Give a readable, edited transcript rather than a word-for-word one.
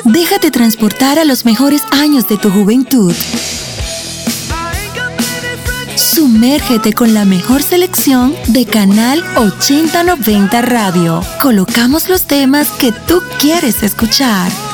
Déjate transportar a los mejores años de tu juventud. Sumérgete con la mejor selección de Canal 8090 Radio. Colocamos los temas que tú quieres escuchar.